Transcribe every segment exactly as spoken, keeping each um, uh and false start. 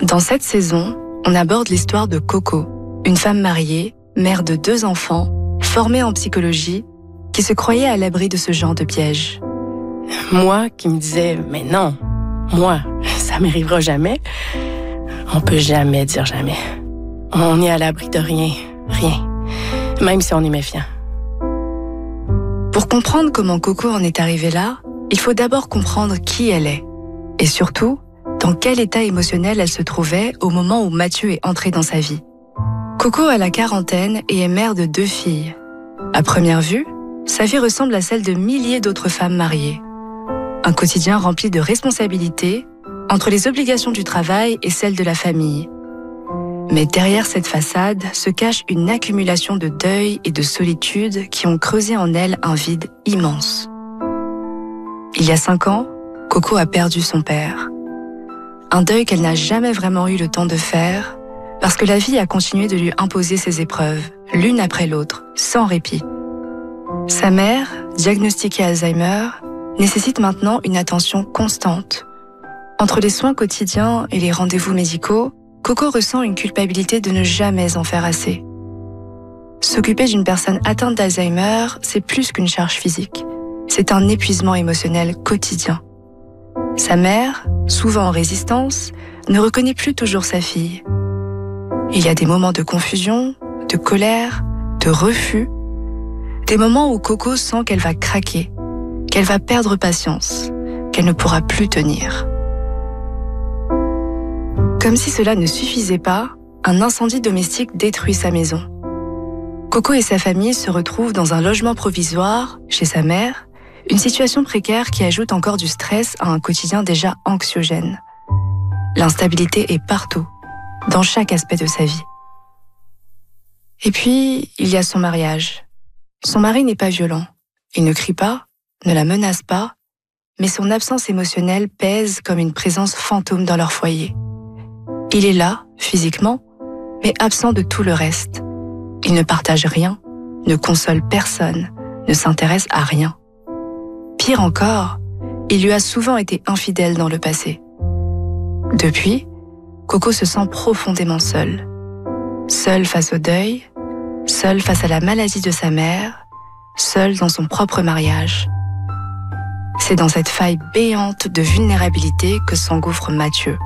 Dans cette saison, on aborde l'histoire de Coco, une femme mariée, mère de deux enfants, formée en psychologie, qui se croyait à l'abri de ce genre de piège. Moi qui me disais, mais non, moi, ça m'arrivera jamais. On peut jamais dire jamais. On est à l'abri de rien, rien, même si on est méfiant. Pour comprendre comment Coco en est arrivée là, il faut d'abord comprendre qui elle est. Et surtout, dans quel état émotionnel elle se trouvait au moment où Mathieu est entré dans sa vie. Coco a la quarantaine et est mère de deux filles. À première vue, sa vie ressemble à celle de milliers d'autres femmes mariées. Un quotidien rempli de responsabilités, entre les obligations du travail et celles de la famille. Mais derrière cette façade se cache une accumulation de deuil et de solitude qui ont creusé en elle un vide immense. Il y a cinq ans, Coco a perdu son père. Un deuil qu'elle n'a jamais vraiment eu le temps de faire, parce que la vie a continué de lui imposer ses épreuves, l'une après l'autre, sans répit. Sa mère, diagnostiquée Alzheimer, nécessite maintenant une attention constante. Entre les soins quotidiens et les rendez-vous médicaux, Coco ressent une culpabilité de ne jamais en faire assez. S'occuper d'une personne atteinte d'Alzheimer, c'est plus qu'une charge physique. C'est un épuisement émotionnel quotidien. Sa mère, souvent en résistance, ne reconnaît plus toujours sa fille. Il y a des moments de confusion, de colère, de refus, des moments où Coco sent qu'elle va craquer, qu'elle va perdre patience, qu'elle ne pourra plus tenir. Comme si cela ne suffisait pas, un incendie domestique détruit sa maison. Coco et sa famille se retrouvent dans un logement provisoire, chez sa mère, une situation précaire qui ajoute encore du stress à un quotidien déjà anxiogène. L'instabilité est partout, dans chaque aspect de sa vie. Et puis, il y a son mariage. Son mari n'est pas violent. Il ne crie pas, ne la menace pas, mais son absence émotionnelle pèse comme une présence fantôme dans leur foyer. Il est là, physiquement, mais absent de tout le reste. Il ne partage rien, ne console personne, ne s'intéresse à rien. Pire encore, il lui a souvent été infidèle dans le passé. Depuis, Coco se sent profondément seule. Seule face au deuil, seule face à la maladie de sa mère, seule dans son propre mariage. C'est dans cette faille béante de vulnérabilité que s'engouffre Mathieu.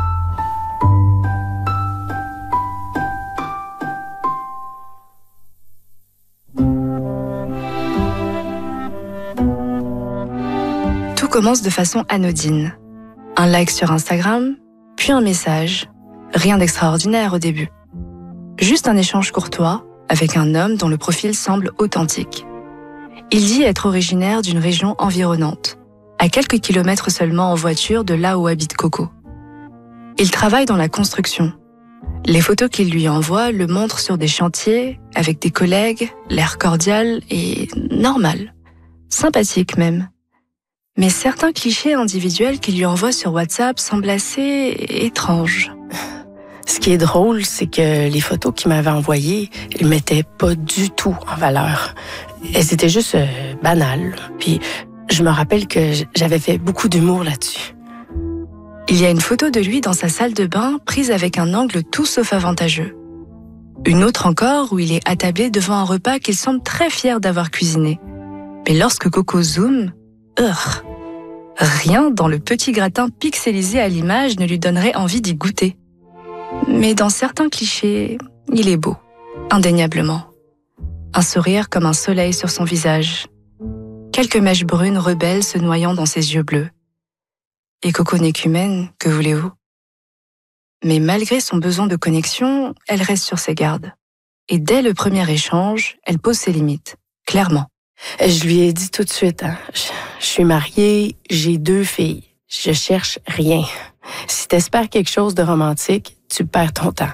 Tout commence de façon anodine. Un like sur Instagram, puis un message. Rien d'extraordinaire au début. Juste un échange courtois avec un homme dont le profil semble authentique. Il dit être originaire d'une région environnante, à quelques kilomètres seulement en voiture de là où habite Coco. Il travaille dans la construction. Les photos qu'il lui envoie le montrent sur des chantiers, avec des collègues, l'air cordial et normal. Sympathique même. Mais certains clichés individuels qu'il lui envoie sur WhatsApp semblent assez étranges. Ce qui est drôle, c'est que les photos qu'il m'avait envoyées, elles ne mettaient pas du tout en valeur. Elles étaient juste euh, banales. Puis je me rappelle que j'avais fait beaucoup d'humour là-dessus. Il y a une photo de lui dans sa salle de bain prise avec un angle tout sauf avantageux. Une autre encore où il est attablé devant un repas qu'il semble très fier d'avoir cuisiné. Mais lorsque Coco zoome, urgh, rien dans le petit gratin pixelisé à l'image ne lui donnerait envie d'y goûter. Mais dans certains clichés, il est beau, indéniablement. Un sourire comme un soleil sur son visage. Quelques mèches brunes rebelles se noyant dans ses yeux bleus. Et Coco n'est qu'humaine, que voulez-vous? Mais malgré son besoin de connexion, elle reste sur ses gardes. Et dès le premier échange, elle pose ses limites, clairement. Je lui ai dit tout de suite, hein, je, je suis mariée, j'ai deux filles. Je cherche rien. Si t'espères quelque chose de romantique, tu perds ton temps.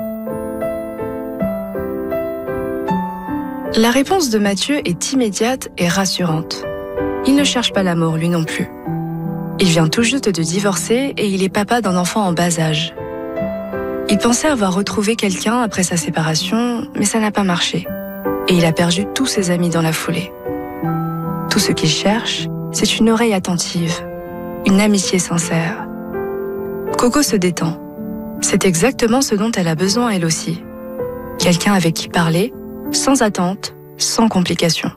La réponse de Mathieu est immédiate et rassurante. Il ne cherche pas l'amour, lui non plus. Il vient tout juste de divorcer et il est papa d'un enfant en bas âge. Il pensait avoir retrouvé quelqu'un après sa séparation, mais ça n'a pas marché. Et il a perdu tous ses amis dans la foulée. Tout ce qu'il cherche, c'est une oreille attentive, une amitié sincère. Coco se détend. C'est exactement ce dont elle a besoin elle aussi. Quelqu'un avec qui parler, sans attente, sans complications.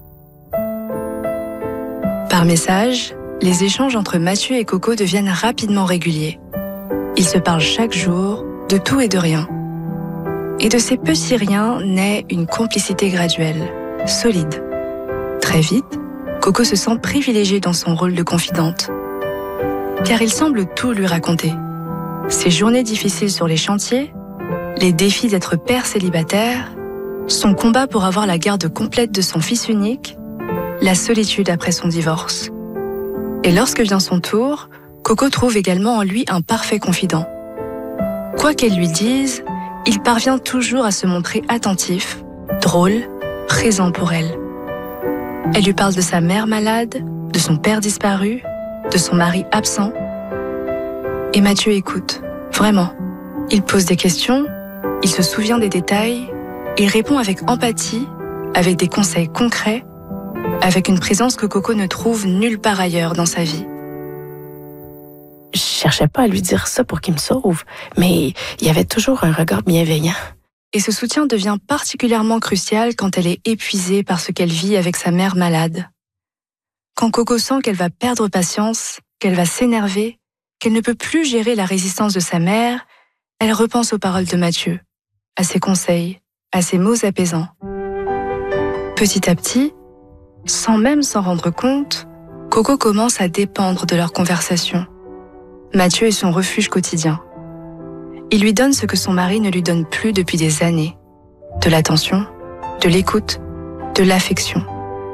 Par message, les échanges entre Mathieu et Coco deviennent rapidement réguliers. Ils se parlent chaque jour, de tout et de rien. Et de ces petits riens naît une complicité graduelle, solide. Très vite, Coco se sent privilégiée dans son rôle de confidente. Car il semble tout lui raconter. Ses journées difficiles sur les chantiers, les défis d'être père célibataire, son combat pour avoir la garde complète de son fils unique, la solitude après son divorce. Et lorsque vient son tour, Coco trouve également en lui un parfait confident. Quoi qu'elle lui dise, il parvient toujours à se montrer attentif, drôle, présent pour elle. Elle lui parle de sa mère malade, de son père disparu, de son mari absent. Et Mathieu écoute, vraiment. Il pose des questions, il se souvient des détails, il répond avec empathie, avec des conseils concrets, avec une présence que Coco ne trouve nulle part ailleurs dans sa vie. Je cherchais pas à lui dire ça pour qu'il me sauve, mais il y avait toujours un regard bienveillant. Et ce soutien devient particulièrement crucial quand elle est épuisée par ce qu'elle vit avec sa mère malade. Quand Coco sent qu'elle va perdre patience, qu'elle va s'énerver, qu'elle ne peut plus gérer la résistance de sa mère, elle repense aux paroles de Mathieu, à ses conseils, à ses mots apaisants. Petit à petit, sans même s'en rendre compte, Coco commence à dépendre de leur conversation. Mathieu est son refuge quotidien. Il lui donne ce que son mari ne lui donne plus depuis des années. De l'attention, de l'écoute, de l'affection.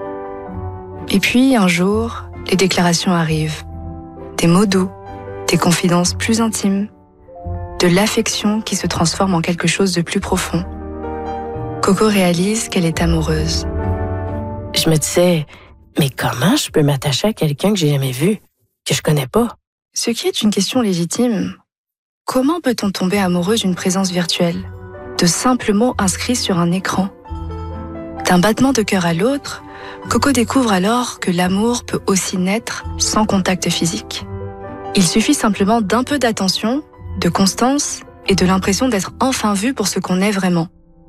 Et puis, un jour, les déclarations arrivent. Des mots doux, des confidences plus intimes, de l'affection qui se transforme en quelque chose de plus profond. Coco réalise qu'elle est amoureuse. Je me disais, mais comment je peux m'attacher à quelqu'un que j'ai jamais vu, que je connais pas? Ce qui est une question légitime. Comment peut-on tomber amoureux d'une présence virtuelle, de simples mots inscrits sur un écran? D'un battement de cœur à l'autre, Coco découvre alors que l'amour peut aussi naître sans contact physique. Il suffit simplement d'un peu d'attention, de constance et de l'impression d'être enfin vu pour ce qu'on est vraiment.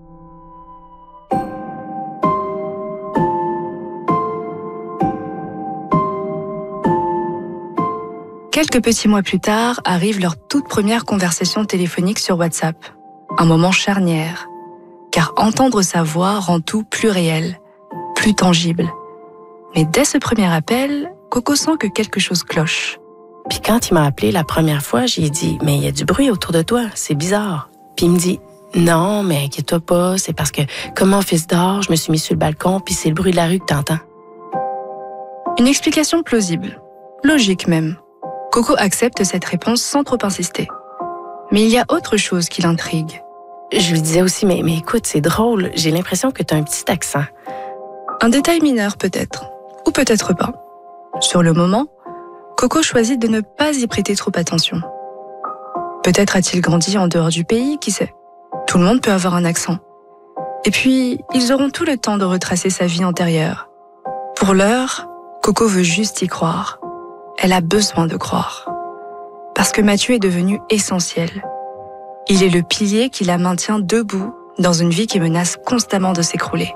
Quelques petits mois plus tard, arrive leur toute première conversation téléphonique sur WhatsApp. Un moment charnière, car entendre sa voix rend tout plus réel, plus tangible. Mais dès ce premier appel, Coco sent que quelque chose cloche. Puis quand il m'a appelé la première fois, j'ai dit « Mais il y a du bruit autour de toi, c'est bizarre. » Puis il me dit « Non, mais inquiète-toi pas, c'est parce que comme mon fils dort, je me suis mis sur le balcon, puis c'est le bruit de la rue que t'entends. » Une explication plausible, logique même. Coco accepte cette réponse sans trop insister. Mais il y a autre chose qui l'intrigue. Je lui disais aussi, mais, mais écoute, c'est drôle, j'ai l'impression que tu as un petit accent. Un détail mineur peut-être, ou peut-être pas. Sur le moment, Coco choisit de ne pas y prêter trop attention. Peut-être a-t-il grandi en dehors du pays, qui sait. Tout le monde peut avoir un accent. Et puis, ils auront tout le temps de retracer sa vie antérieure. Pour l'heure, Coco veut juste y croire. Elle a besoin de croire. Parce que Mathieu est devenu essentiel. Il est le pilier qui la maintient debout dans une vie qui menace constamment de s'écrouler.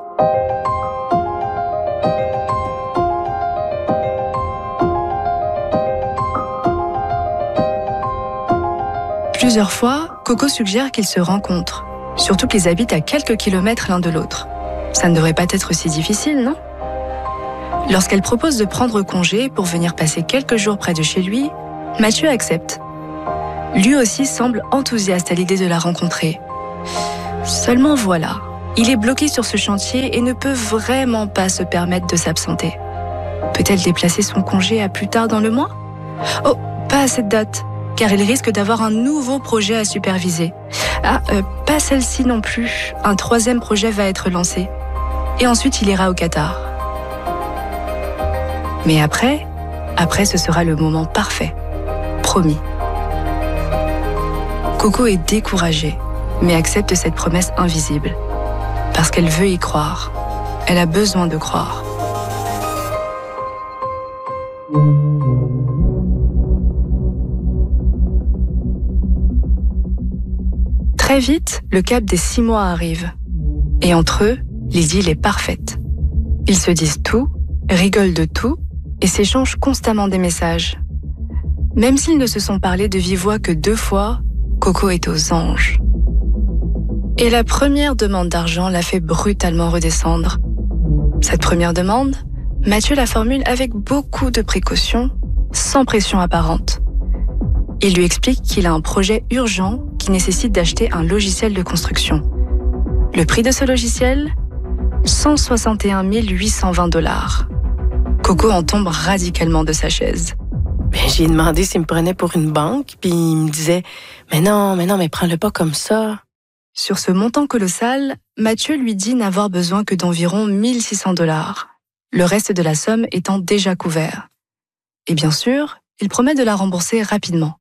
Plusieurs fois, Coco suggère qu'ils se rencontrent, surtout qu'ils habitent à quelques kilomètres l'un de l'autre. Ça ne devrait pas être si difficile, non ? Lorsqu'elle propose de prendre congé pour venir passer quelques jours près de chez lui, Mathieu accepte. Lui aussi semble enthousiaste à l'idée de la rencontrer. Seulement voilà, il est bloqué sur ce chantier et ne peut vraiment pas se permettre de s'absenter. Peut-elle déplacer son congé à plus tard dans le mois ? Oh, pas à cette date, car il risque d'avoir un nouveau projet à superviser. Ah, euh, pas celle-ci non plus, un troisième projet va être lancé. Et ensuite il ira au Qatar. Mais après, après ce sera le moment parfait. Promis. Coco est découragée, mais accepte cette promesse invisible. Parce qu'elle veut y croire. Elle a besoin de croire. Très vite, le cap des six mois arrive. Et entre eux, l'idylle est parfaite. Ils se disent tout, rigolent de tout et s'échangent constamment des messages. Même s'ils ne se sont parlé de vive voix que deux fois, Coco est aux anges. Et la première demande d'argent l'a fait brutalement redescendre. Cette première demande, Mathieu la formule avec beaucoup de précautions, sans pression apparente. Il lui explique qu'il a un projet urgent qui nécessite d'acheter un logiciel de construction. Le prix de ce logiciel ? cent soixante et un mille huit cent vingt dollars. Coco en tombe radicalement de sa chaise. Ben, j'ai demandé s'il me prenait pour une banque, puis il me disait « Mais non, mais non, mais prends-le pas comme ça. » Sur ce montant colossal, Mathieu lui dit n'avoir besoin que d'environ mille six cents dollars, le reste de la somme étant déjà couvert. Et bien sûr, il promet de la rembourser rapidement.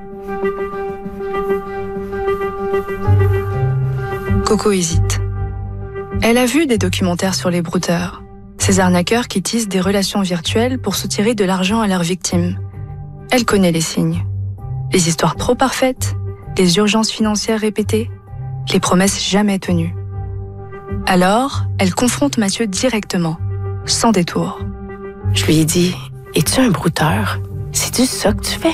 Coco hésite. Elle a vu des documentaires sur les brouteurs, ces arnaqueurs qui tissent des relations virtuelles pour soutirer de l'argent à leurs victimes. Elle connaît les signes. Les histoires trop parfaites, les urgences financières répétées, les promesses jamais tenues. Alors, elle confronte Mathieu directement, sans détour. Je lui ai dit « Es-tu un brouteur? C'est-tu ça que tu fais? »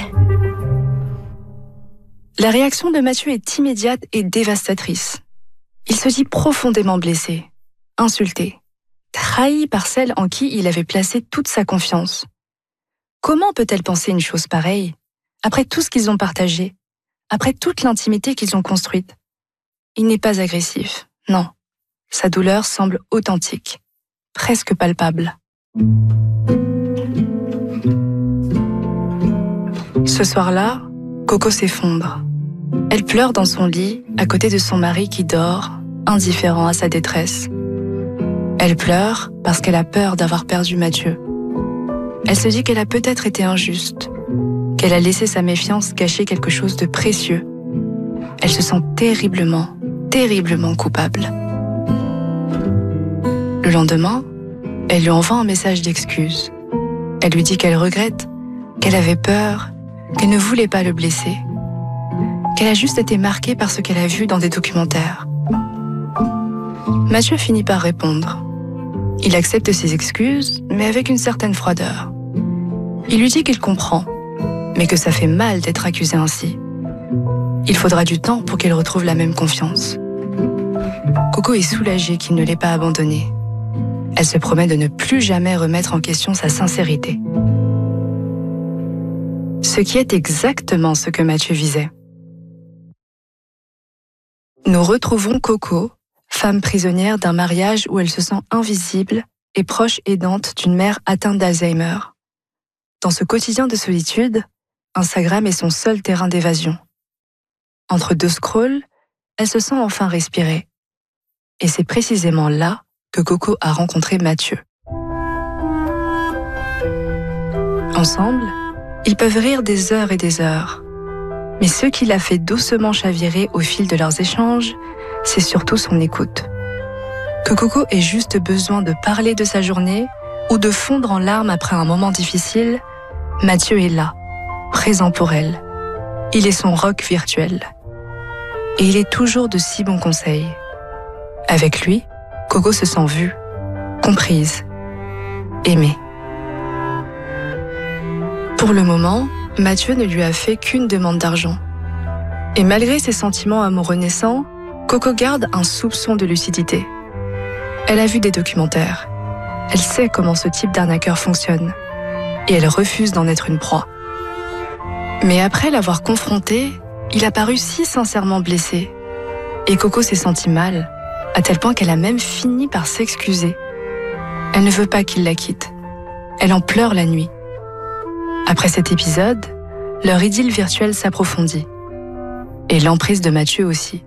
La réaction de Mathieu est immédiate et dévastatrice. Il se dit profondément blessé, insulté, trahi par celle en qui il avait placé toute sa confiance. Comment peut-elle penser une chose pareille, après tout ce qu'ils ont partagé, après toute l'intimité qu'ils ont construite? Il n'est pas agressif, non. Sa douleur semble authentique, presque palpable. Ce soir-là, Coco s'effondre. Elle pleure dans son lit, à côté de son mari qui dort, indifférent à sa détresse. Elle pleure parce qu'elle a peur d'avoir perdu Mathieu. Elle se dit qu'elle a peut-être été injuste, qu'elle a laissé sa méfiance cacher quelque chose de précieux. Elle se sent terriblement, terriblement coupable. Le lendemain, elle lui envoie un message d'excuse. Elle lui dit qu'elle regrette, qu'elle avait peur, qu'elle ne voulait pas le blesser, qu'elle a juste été marquée par ce qu'elle a vu dans des documentaires. Mathieu finit par répondre. Il accepte ses excuses, mais avec une certaine froideur. Il lui dit qu'il comprend, mais que ça fait mal d'être accusé ainsi. Il faudra du temps pour qu'elle retrouve la même confiance. Coco est soulagée qu'il ne l'ait pas abandonnée. Elle se promet de ne plus jamais remettre en question sa sincérité. Ce qui est exactement ce que Mathieu visait. Nous retrouvons Coco, femme prisonnière d'un mariage où elle se sent invisible et proche aidante d'une mère atteinte d'Alzheimer. Dans ce quotidien de solitude, Instagram est son seul terrain d'évasion. Entre deux scrolls, elle se sent enfin respirer. Et c'est précisément là que Coco a rencontré Mathieu. Ensemble, ils peuvent rire des heures et des heures. Mais ce qui l'a fait doucement chavirer au fil de leurs échanges, c'est surtout son écoute. Que Coco ait juste besoin de parler de sa journée ou de fondre en larmes après un moment difficile, Mathieu est là, présent pour elle. Il est son rock virtuel. Et il est toujours de si bons conseils. Avec lui, Coco se sent vue, comprise, aimée. Pour le moment, Mathieu ne lui a fait qu'une demande d'argent. Et malgré ses sentiments amoureux naissants, Coco garde un soupçon de lucidité. Elle a vu des documentaires. Elle sait comment ce type d'arnaqueur fonctionne. Et elle refuse d'en être une proie. Mais après l'avoir confronté, il a paru si sincèrement blessé. Et Coco s'est sentie mal, à tel point qu'elle a même fini par s'excuser. Elle ne veut pas qu'il la quitte. Elle en pleure la nuit. Après cet épisode, leur idylle virtuelle s'approfondit. Et l'emprise de Mathieu aussi.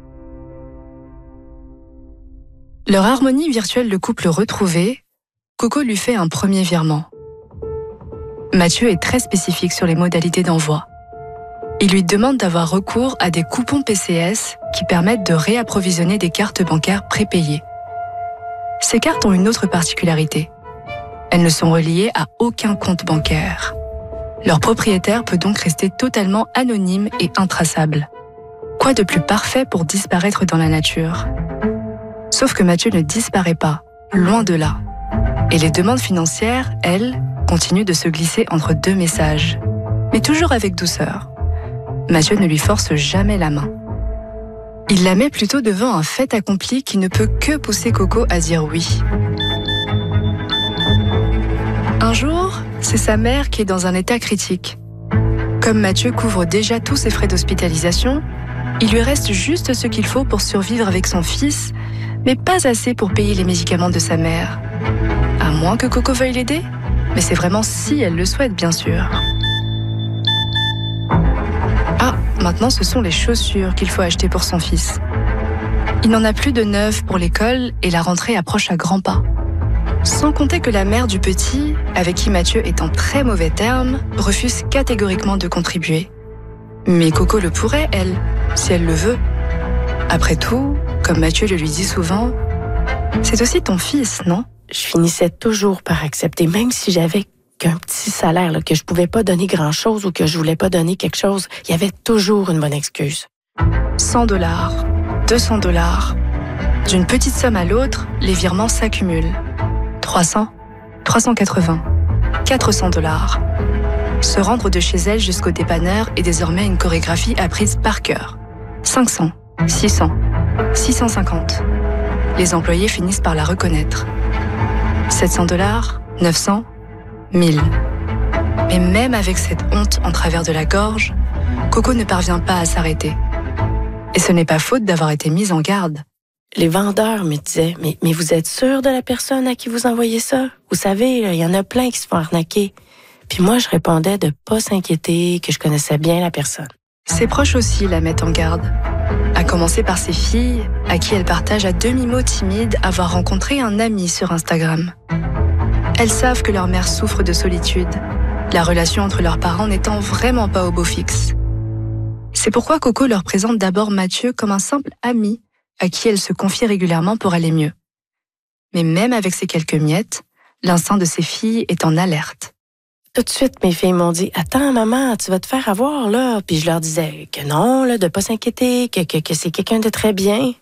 Leur harmonie virtuelle de couple retrouvée, Coco lui fait un premier virement. Mathieu est très spécifique sur les modalités d'envoi. Il lui demande d'avoir recours à des coupons P C S qui permettent de réapprovisionner des cartes bancaires prépayées. Ces cartes ont une autre particularité. Elles ne sont reliées à aucun compte bancaire. Leur propriétaire peut donc rester totalement anonyme et intraçable. Quoi de plus parfait pour disparaître dans la nature? Sauf que Mathieu ne disparaît pas, loin de là. Et les demandes financières, elles, continuent de se glisser entre deux messages. Mais toujours avec douceur. Mathieu ne lui force jamais la main. Il la met plutôt devant un fait accompli qui ne peut que pousser Coco à dire oui. Un jour, c'est sa mère qui est dans un état critique. Comme Mathieu couvre déjà tous ses frais d'hospitalisation, il lui reste juste ce qu'il faut pour survivre avec son fils, mais pas assez pour payer les médicaments de sa mère. À moins que Coco veuille l'aider, mais c'est vraiment si elle le souhaite, bien sûr. Ah, maintenant ce sont les chaussures qu'il faut acheter pour son fils. Il n'en a plus de neuves pour l'école et la rentrée approche à grands pas. Sans compter que la mère du petit, avec qui Mathieu est en très mauvais termes, refuse catégoriquement de contribuer. Mais Coco le pourrait, elle, si elle le veut. Après tout, comme Mathieu le lui dit souvent, c'est aussi ton fils, non? Je finissais toujours par accepter, même si j'avais qu'un petit salaire, là, que je pouvais pas donner grand-chose ou que je voulais pas donner quelque chose, il y avait toujours une bonne excuse. cent dollars, deux cents dollars. D'une petite somme à l'autre, les virements s'accumulent. trois cents, trois cent quatre-vingts, quatre cents dollars. Se rendre de chez elle jusqu'au dépanneur est désormais une chorégraphie apprise par cœur. cinq cents, six cents, six cent cinquante. Les employés finissent par la reconnaître. sept cents dollars, neuf cents, mille. Mais même avec cette honte en travers de la gorge, Coco ne parvient pas à s'arrêter. Et ce n'est pas faute d'avoir été mise en garde. Les vendeurs me disaient, mais, mais vous êtes sûr de la personne à qui vous envoyez ça? Vous savez, il y en a plein qui se font arnaquer. Puis moi, je répondais de pas s'inquiéter, que je connaissais bien la personne. Ses proches aussi la mettent en garde. À commencer par ses filles, à qui elle partage à demi-mot timide avoir rencontré un ami sur Instagram. Elles savent que leur mère souffre de solitude, la relation entre leurs parents n'étant vraiment pas au beau fixe. C'est pourquoi Coco leur présente d'abord Mathieu comme un simple ami à qui elle se confie régulièrement pour aller mieux. Mais même avec ces quelques miettes, l'instinct de ses filles est en alerte. Tout de suite, mes filles m'ont dit « Attends, maman, tu vas te faire avoir, là. » Puis je leur disais que non, là, de pas s'inquiéter, que, que, que c'est quelqu'un de très bien.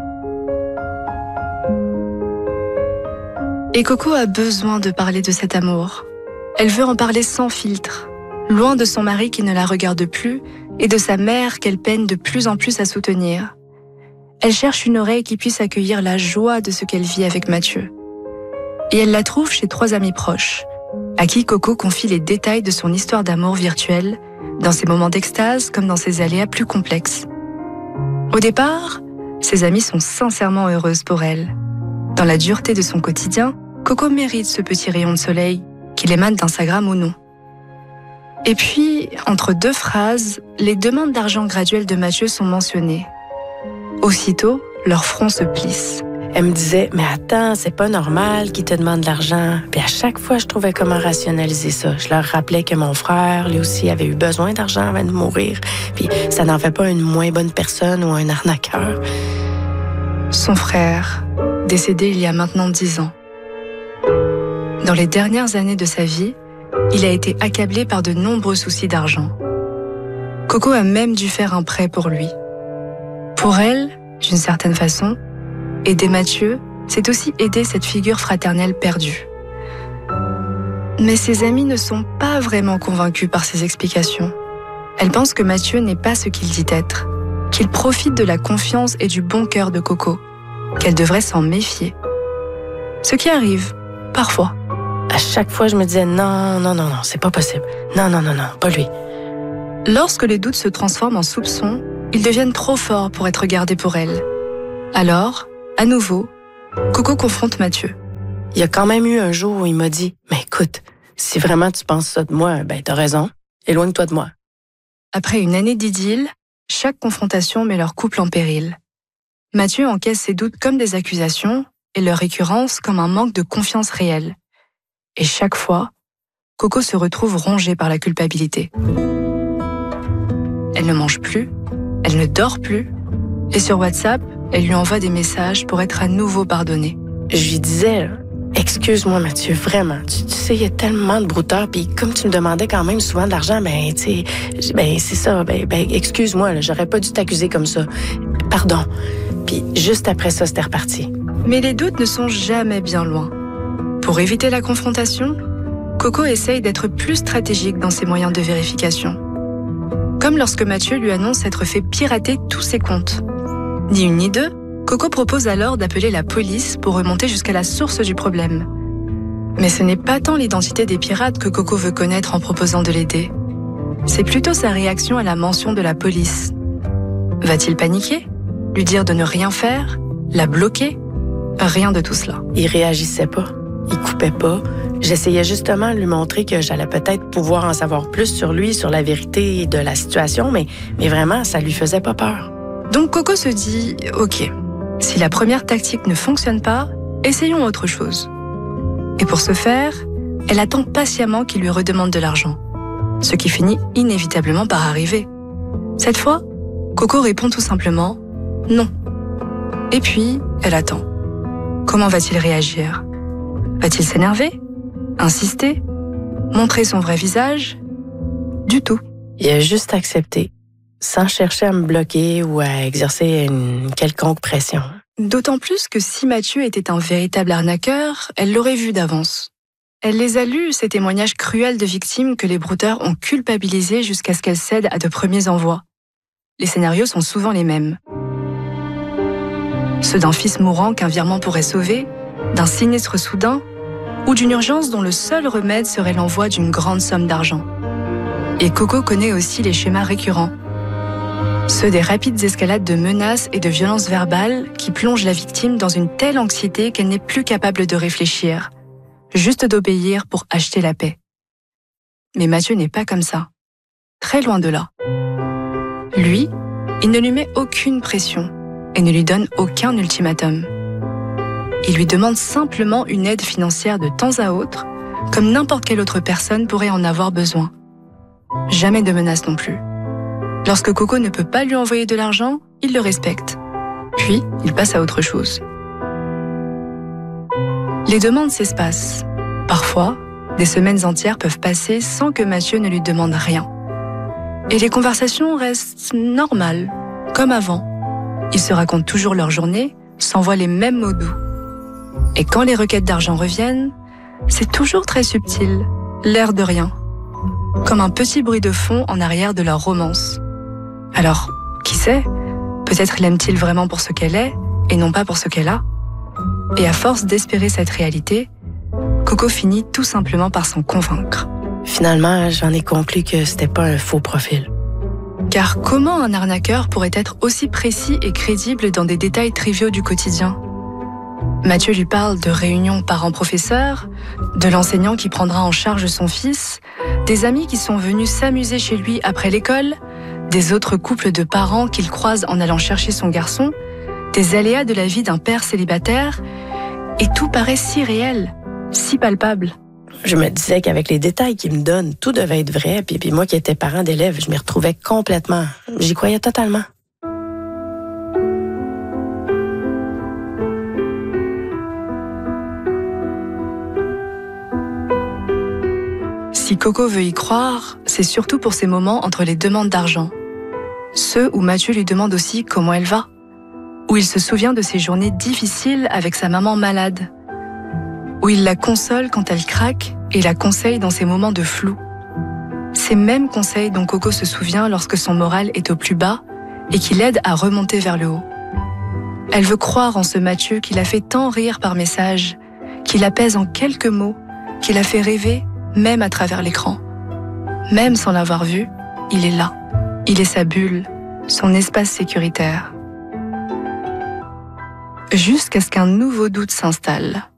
Et Coco a besoin de parler de cet amour. Elle veut en parler sans filtre, loin de son mari qui ne la regarde plus et de sa mère qu'elle peine de plus en plus à soutenir. Elle cherche une oreille qui puisse accueillir la joie de ce qu'elle vit avec Mathieu. Et elle la trouve chez trois amis proches, à qui Coco confie les détails de son histoire d'amour virtuelle, dans ses moments d'extase comme dans ses aléas plus complexes. Au départ, ses amies sont sincèrement heureuses pour elle. Dans la dureté de son quotidien, Coco mérite ce petit rayon de soleil, qu'il émane d'Instagram ou non. Et puis, entre deux phrases, les demandes d'argent graduelles de Mathieu sont mentionnées. Aussitôt, leurs fronts se plissent. Elle me disait, mais attends, c'est pas normal qu'ils te demandent de l'argent. Puis à chaque fois, je trouvais comment rationaliser ça. Je leur rappelais que mon frère, lui aussi, avait eu besoin d'argent avant de mourir. Puis ça n'en fait pas une moins bonne personne ou un arnaqueur. Son frère, décédé il y a maintenant dix ans. Dans les dernières années de sa vie, il a été accablé par de nombreux soucis d'argent. Coco a même dû faire un prêt pour lui. Pour elle, d'une certaine façon, aider Mathieu, c'est aussi aider cette figure fraternelle perdue. Mais ses amis ne sont pas vraiment convaincus par ses explications. Elles pensent que Mathieu n'est pas ce qu'il dit être, qu'il profite de la confiance et du bon cœur de Coco, qu'elle devrait s'en méfier. Ce qui arrive, parfois. À chaque fois, je me disais, non, non, non, non, c'est pas possible. Non, non, non, non, pas lui. Lorsque les doutes se transforment en soupçons, ils deviennent trop forts pour être gardés pour elle. Alors, à nouveau, Coco confronte Mathieu. Il y a quand même eu un jour où il m'a dit, mais écoute, si vraiment tu penses ça de moi, ben t'as raison, éloigne-toi de moi. Après une année d'idylle, chaque confrontation met leur couple en péril. Mathieu encaisse ses doutes comme des accusations et leur récurrence comme un manque de confiance réelle. Et chaque fois, Coco se retrouve rongée par la culpabilité. Elle ne mange plus, elle ne dort plus, et sur WhatsApp, elle lui envoie des messages pour être à nouveau pardonnée. Je lui disais, Excuse-moi, Mathieu, vraiment. Tu, tu sais, il y a tellement de brouteurs, puis comme tu me demandais quand même souvent de l'argent, ben, tu sais, ben, c'est ça, ben, ben excuse-moi, là, j'aurais pas dû t'accuser comme ça. Pardon. Puis juste après ça, c'était reparti. Mais les doutes ne sont jamais bien loin. Pour éviter la confrontation, Coco essaye d'être plus stratégique dans ses moyens de vérification. Comme lorsque Mathieu lui annonce être fait pirater tous ses comptes. Ni une ni deux, Coco propose alors d'appeler la police pour remonter jusqu'à la source du problème. Mais ce n'est pas tant l'identité des pirates que Coco veut connaître en proposant de l'aider. C'est plutôt sa réaction à la mention de la police. Va-t-il paniquer? Lui dire de ne rien faire? La bloquer? Rien de tout cela. Il réagissait pas. Il coupait pas. J'essayais justement de lui montrer que j'allais peut-être pouvoir en savoir plus sur lui, sur la vérité de la situation, mais, mais vraiment, ça lui faisait pas peur. Donc Coco se dit « Ok, si la première tactique ne fonctionne pas, essayons autre chose. » Et pour ce faire, elle attend patiemment qu'il lui redemande de l'argent, ce qui finit inévitablement par arriver. Cette fois, Coco répond tout simplement « Non ». Et puis, elle attend. Comment va-t-il réagir? Va-t-il s'énerver? Insister? Montrer son vrai visage? Du tout. Il a juste accepté, sans chercher à me bloquer ou à exercer une quelconque pression. D'autant plus que si Mathieu était un véritable arnaqueur, elle l'aurait vu d'avance. Elle les a lus, ces témoignages cruels de victimes que les brouteurs ont culpabilisés jusqu'à ce qu'elles cèdent à de premiers envois. Les scénarios sont souvent les mêmes. Ceux d'un fils mourant qu'un virement pourrait sauver, d'un sinistre soudain, ou d'une urgence dont le seul remède serait l'envoi d'une grande somme d'argent. Et Coco connaît aussi les schémas récurrents. Ceux des rapides escalades de menaces et de violences verbales qui plongent la victime dans une telle anxiété qu'elle n'est plus capable de réfléchir, juste d'obéir pour acheter la paix. Mais Mathieu n'est pas comme ça. Très loin de là. Lui, il ne lui met aucune pression et ne lui donne aucun ultimatum. Il lui demande simplement une aide financière de temps à autre, comme n'importe quelle autre personne pourrait en avoir besoin. Jamais de menaces non plus. Lorsque Coco ne peut pas lui envoyer de l'argent, il le respecte. Puis, il passe à autre chose. Les demandes s'espacent. Parfois, des semaines entières peuvent passer sans que Mathieu ne lui demande rien. Et les conversations restent normales, comme avant. Ils se racontent toujours leur journée, s'envoient les mêmes mots doux. Et quand les requêtes d'argent reviennent, c'est toujours très subtil, l'air de rien. Comme un petit bruit de fond en arrière de leur romance. Alors, qui sait, peut-être l'aime-t-il vraiment pour ce qu'elle est, et non pas pour ce qu'elle a. Et à force d'espérer cette réalité, Coco finit tout simplement par s'en convaincre. Finalement, j'en ai conclu que c'était pas un faux profil. Car comment un arnaqueur pourrait être aussi précis et crédible dans des détails triviaux du quotidien? Mathieu lui parle de réunions parents-professeurs, de l'enseignant qui prendra en charge son fils, des amis qui sont venus s'amuser chez lui après l'école, des autres couples de parents qu'il croise en allant chercher son garçon, des aléas de la vie d'un père célibataire, et tout paraît si réel, si palpable. Je me disais qu'avec les détails qu'il me donne, tout devait être vrai, puis, puis moi qui étais parent d'élèves, je m'y retrouvais complètement. J'y croyais totalement. Si Coco veut y croire, c'est surtout pour ces moments entre les demandes d'argent. Ceux où Mathieu lui demande aussi comment elle va, où il se souvient de ses journées difficiles avec sa maman malade, où il la console quand elle craque et la conseille dans ses moments de flou. Ces mêmes conseils dont Coco se souvient lorsque son moral est au plus bas et qui l'aident à remonter vers le haut. Elle veut croire en ce Mathieu qui la fait tant rire par message, qui l'apaise en quelques mots, qui la fait rêver même à travers l'écran. Même sans l'avoir vu, il est là. Il est sa bulle, son espace sécuritaire. Jusqu'à ce qu'un nouveau doute s'installe.